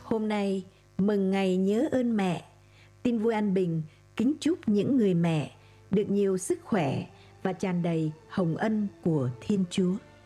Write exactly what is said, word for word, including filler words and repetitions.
Hôm nay mừng ngày nhớ ơn mẹ. Tin vui an bình kính chúc những người mẹ được nhiều sức khỏe và tràn đầy hồng ân của Thiên Chúa.